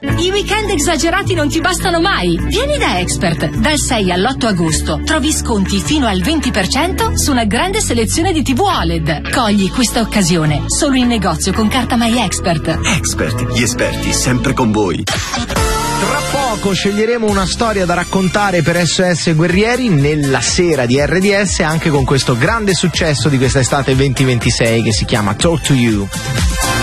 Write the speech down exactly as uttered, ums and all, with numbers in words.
I weekend esagerati non ti bastano mai. Vieni da Expert. Dal sei all'otto agosto trovi sconti fino al venti per cento su una grande selezione di tivù O L E D. Cogli questa occasione solo in negozio con carta My Expert. Expert, gli esperti sempre con voi. Tra poco sceglieremo una storia da raccontare per S O S Guerrieri nella sera di R D S, anche con questo grande successo di quest'estate duemilaventisei che si chiama Talk to You.